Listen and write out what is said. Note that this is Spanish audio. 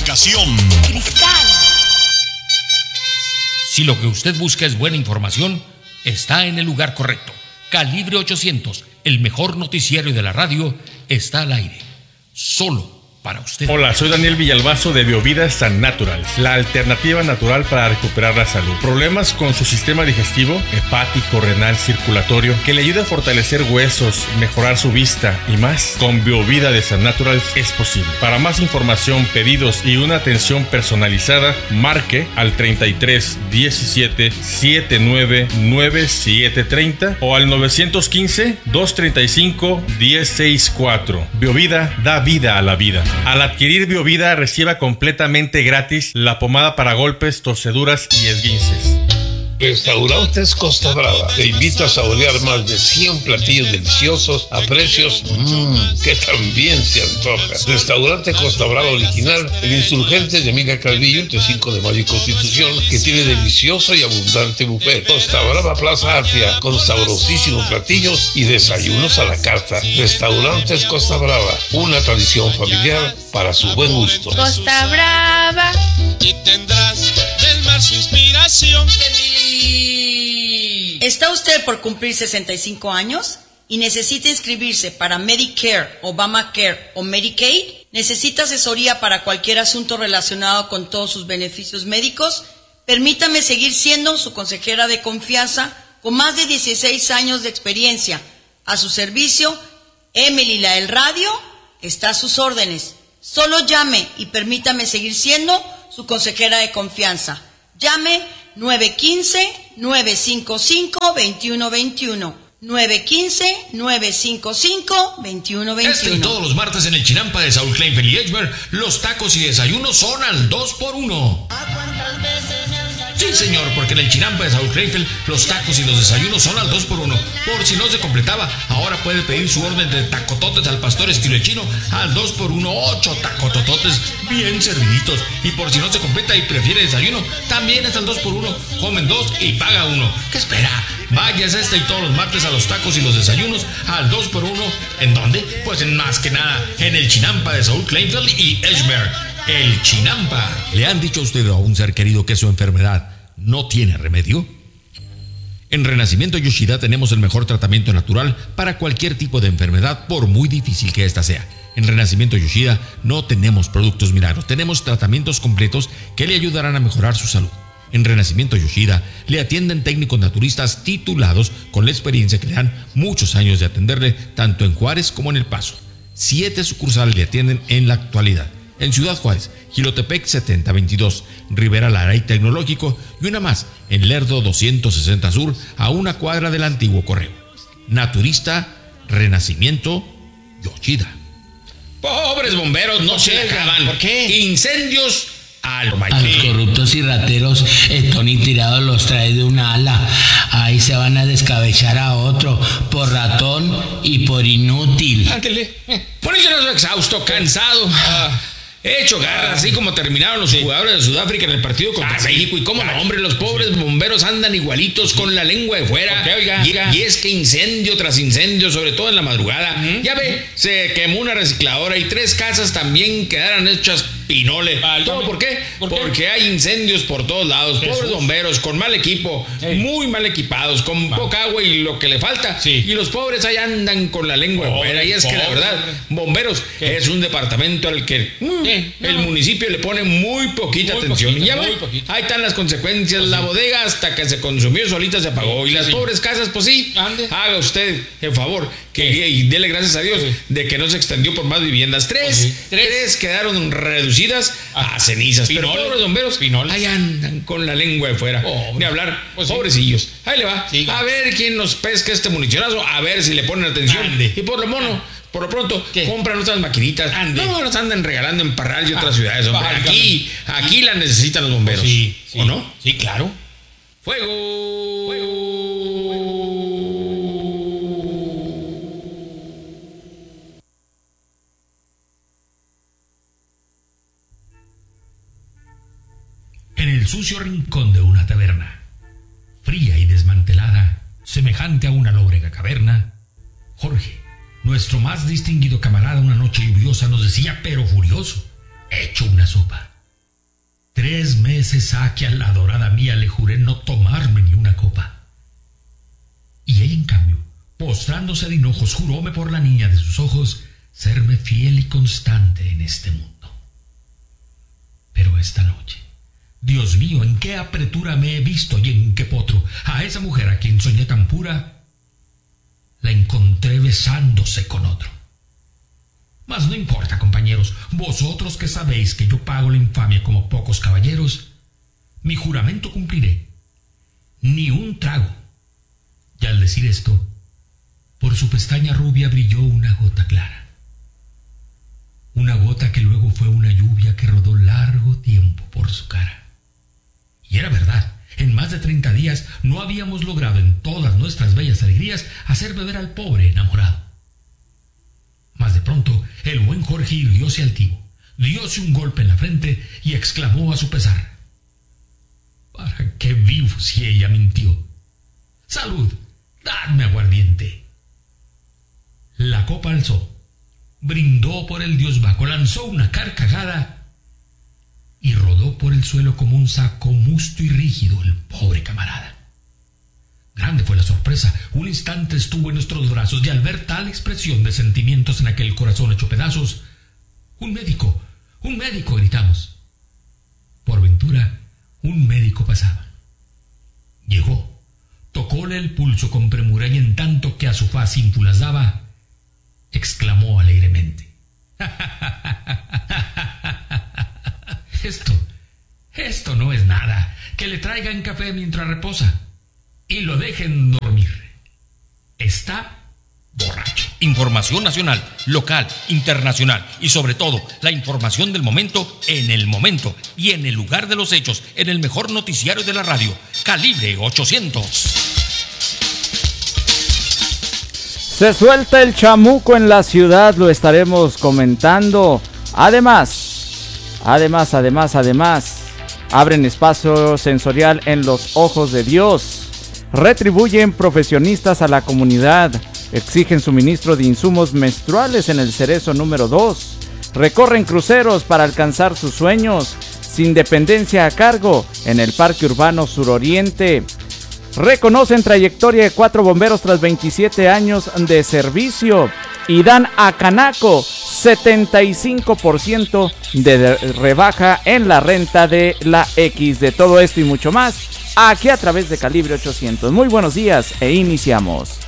comunicación. Cristal. Si lo que usted busca es buena información, está en el lugar correcto. Calibre 800, el mejor noticiario de la radio, está al aire. Solo para usted. Hola, soy Daniel Villalbazo de Biovida San Naturals, la alternativa natural para recuperar la salud. ¿Problemas con su sistema digestivo, hepático, renal, circulatorio, que le ayude a fortalecer huesos, mejorar su vista y más? Con Biovida de San Naturals es posible. Para más información, pedidos y una atención personalizada, marque al 33 17 79 97 30 o al 915 235 1064. Biovida da vida a la vida. Al adquirir Biovida, reciba completamente gratis la pomada para golpes, torceduras y esguinces. Restaurantes Costa Brava te invito a saborear más de 100 platillos deliciosos a precios que también se antoja. Restaurante Costa Brava original, el Insurgente de Emilia Calvillo, entre 5 de mayo y Constitución, que tiene delicioso y abundante buffet. Costa Brava Plaza Atria, con sabrosísimos platillos y desayunos a la carta. Restaurantes Costa Brava, una tradición familiar para su buen gusto. Costa Brava. Y tendrás del mar su inspiración. ¿Está usted por cumplir 65 años y necesita inscribirse para Medicare, Obamacare o Medicaid? ¿Necesita asesoría para cualquier asunto relacionado con todos sus beneficios médicos? Permítame seguir siendo su consejera de confianza con más de 16 años de experiencia. A su servicio, Emily la del radio está a sus órdenes. Solo llame y permítame seguir siendo su consejera de confianza. Llame 915-955-2121. 915-955-2121. Este y todos los martes en el Chinampa de Saúl Kleinfeld y Edgemer, los tacos y desayunos son al 2x1. Sí, señor, porque en el Chinampa de Saúl Kleinfeld, los tacos y los desayunos son al 2x1. Por si no se completaba, ahora puede pedir su orden de tacototes al pastor estilo chino al 2x1, 8 tacotototes bien serviditos. Y por si no se completa y prefiere desayuno, también es al 2x1. Comen 2 y paga 1. ¿Qué espera? Váyase este y todos los martes a los tacos y los desayunos al 2x1. ¿En dónde? Pues en más que nada, en el Chinampa de Saúl Kleinfeld y Edgemer. El Chinampa. ¿Le han dicho a usted o a un ser querido que su enfermedad no tiene remedio? En Renacimiento Yoshida tenemos el mejor tratamiento natural para cualquier tipo de enfermedad, por muy difícil que ésta sea. En Renacimiento Yoshida no tenemos productos milagros, tenemos tratamientos completos que le ayudarán a mejorar su salud. En Renacimiento Yoshida le atienden técnicos naturistas titulados con la experiencia que le dan muchos años de atenderle tanto en Juárez como en El Paso. 7 sucursales le atienden en la actualidad. En Ciudad Juárez, Jilotepec 7022, Rivera Lara y Tecnológico, y una más en Lerdo 260 Sur, a una cuadra del antiguo correo. Naturista Renacimiento Yoshida. Pobres bomberos, no se acaban. ¿Por qué? Incendios a los corruptos y rateros Tony Tirado los trae de una ala. Ahí se van a descabechar a otro por ratón y por inútil. Ándele. Ponésenos exhausto, cansado. Hecho garras, así como terminaron los jugadores de Sudáfrica en el partido contra México. Y cómo no, hombre, los pobres bomberos andan igualitos con la lengua de fuera. Y es que incendio tras incendio, sobre todo en la madrugada. Ya ve, se quemó una recicladora y 3 casas también quedaron hechas pinole. ¿Todo por qué? Porque hay incendios por todos lados. Pobres bomberos, con mal equipo, muy mal equipados, con poca agua y lo que le falta. Y los pobres ahí andan con la lengua de fuera. Y es que la verdad, bomberos es un departamento al que el municipio le pone muy poquita atención. Y ya ve, ahí están las consecuencias. La bodega hasta que se consumió solita se apagó. Y las pobres casas, pues sí, haga usted el favor y dele gracias a Dios de que no se extendió por más viviendas. Tres quedaron reducidas a cenizas. Pero pobres bomberos ahí andan con la lengua de fuera. Ni hablar, pobrecillos. Ahí le va. A ver quién nos pesca este municionazo, a ver si le ponen atención. Y por lo pronto, compran otras maquinitas. No nos andan regalando en Parral y otras ciudades, hombre. Aquí las necesitan los bomberos. ¿O no? Sí, claro. ¡Fuego! En el sucio rincón de una taberna, fría y desmantelada, semejante a una lóbrega caverna, Jorge, nuestro más distinguido camarada, una noche lluviosa nos decía, pero furioso, hecho una sopa: 3 meses ha que a la adorada mía le juré no tomarme ni una copa. Y ella, en cambio, postrándose de hinojos, juróme por la niña de sus ojos serme fiel y constante en este mundo. Pero esta noche, Dios mío, en qué apretura me he visto y en qué potro. A esa mujer a quien soñé tan pura, la encontré besándose con otro. Mas no importa, compañeros, vosotros que sabéis que yo pago la infamia como pocos caballeros, mi juramento cumpliré. Ni un trago. Y al decir esto, por su pestaña rubia brilló una gota clara. Una gota que luego fue una lluvia que rodó largo tiempo por su cara. Y era verdad, en más de 30 días no habíamos logrado en todas nuestras bellas alegrías hacer beber al pobre enamorado. Mas de pronto el buen Jorge irguióse altivo, dióse un golpe en la frente y exclamó a su pesar: ¿para qué vivo si ella mintió? ¡Salud! ¡Dadme aguardiente! La copa alzó, brindó por el dios Baco, lanzó una carcajada y rodó por el suelo como un saco musto y rígido el pobre camarada. Grande fue la sorpresa. Un instante estuvo en nuestros brazos y al ver tal expresión de sentimientos en aquel corazón hecho pedazos, ¡un médico! ¡Un médico!, gritamos. Por ventura, un médico pasaba. Llegó, tocóle el pulso con premura y en tanto que a su faz ínfulas daba, exclamó alegremente: Esto no es nada. Que le traigan café mientras reposa y lo dejen dormir. Está borracho. Información nacional, local, internacional y sobre todo la información del momento en el momento y en el lugar de los hechos, en el mejor noticiario de la radio, Calibre 800. Se suelta el chamuco en la ciudad, lo estaremos comentando. Además, abren espacio sensorial en los ojos de Dios. Retribuyen profesionistas a la comunidad. Exigen suministro de insumos menstruales en el Cerezo número 2. Recorren cruceros para alcanzar sus sueños. Sin dependencia a cargo en el Parque Urbano Suroriente. Reconocen trayectoria de 4 bomberos tras 27 años de servicio. Y dan a Canaco 75% de rebaja en la renta de la X. De todo esto y mucho más, aquí a través de Calibre 800. Muy buenos días e iniciamos.